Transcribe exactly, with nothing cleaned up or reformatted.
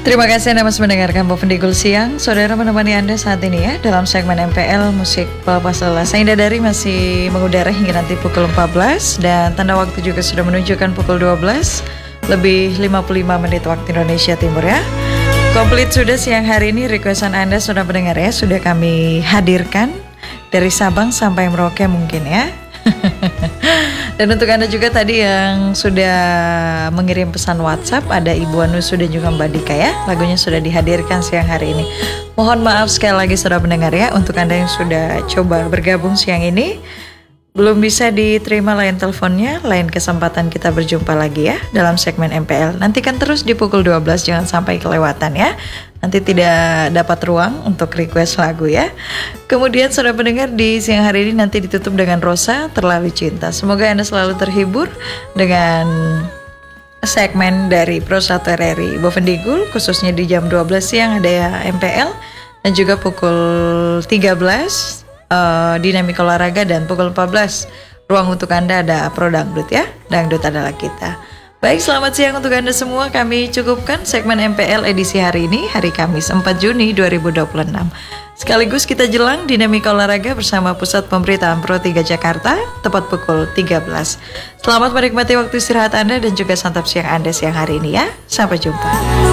Terima kasih Anda masih mendengarkan Bovendigul Siang. Saudara menemani Anda saat ini ya dalam segmen M P L Musik Pelepas Lelah. Saya Indah Dari masih mengudara hingga nanti pukul empat belas dan tanda waktu juga sudah menunjukkan pukul dua belas lebih lima puluh lima menit waktu Indonesia Timur ya. Komplit sudah siang hari ini, requestan Anda sudah mendengar ya, sudah kami hadirkan dari Sabang sampai Merauke mungkin ya. Dan untuk Anda juga tadi yang sudah mengirim pesan WhatsApp, ada Ibu Anusu dan juga Mbak Dika ya. Lagunya sudah dihadirkan siang hari ini. Mohon maaf sekali lagi sudah mendengar ya. Untuk Anda yang sudah coba bergabung siang ini, belum bisa diterima lain teleponnya, lain kesempatan kita berjumpa lagi ya dalam segmen M P L. Nantikan terus di pukul dua belas, jangan sampai kelewatan ya. Nanti tidak dapat ruang untuk request lagu ya. Kemudian sudah mendengar di siang hari ini nanti ditutup dengan Rosa Terlalu Cinta. Semoga Anda selalu terhibur dengan segmen dari Pro satu R R I Bovendigul, khususnya di jam dua belas siang ada ya M P L, dan juga pukul tiga belas uh, dinamik olahraga, dan pukul empat belas ruang untuk Anda ada Pro Dangdut ya. Dangdut adalah kita. Baik, selamat siang untuk Anda semua. Kami cukupkan segmen M P L edisi hari ini, hari Kamis empat Juni dua ribu dua puluh enam. Sekaligus kita jelang dinamika olahraga bersama Pusat Pemberitaan Pro tiga Jakarta, tepat pukul tiga belas. Selamat menikmati waktu istirahat Anda dan juga santap siang Anda siang hari ini ya. Sampai jumpa.